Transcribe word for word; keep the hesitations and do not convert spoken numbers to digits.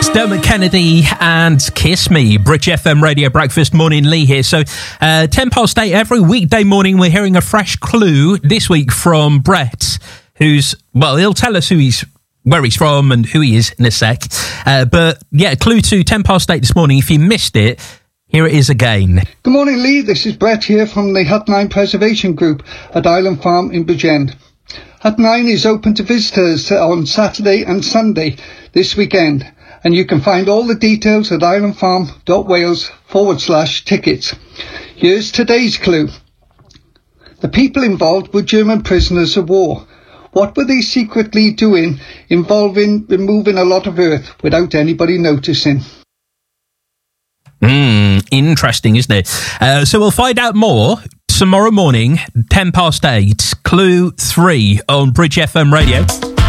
Dermot Kennedy and Kiss Me. Bridge F M Radio Breakfast. Morning, Lee here. So, uh, ten past eight every weekday morning, we're hearing a fresh clue this week from Brett, who's, well, he'll tell us who he's, where he's from and who he is in a sec. Uh, but, yeah, clue to ten past eight this morning. If you missed it, here it is again. Good morning, Lee. This is Brett here from the Hut nine Preservation Group at Island Farm in Bridgend. Hut nine is open to visitors on Saturday and Sunday this weekend, and you can find all the details at islandfarm.wales forward slash tickets. Here's today's clue. The people involved were German prisoners of war. What were they secretly doing involving removing a lot of earth without anybody noticing? Hmm, interesting, isn't it? Uh, so we'll find out more tomorrow morning, ten past eight, clue three on Bridge F M Radio.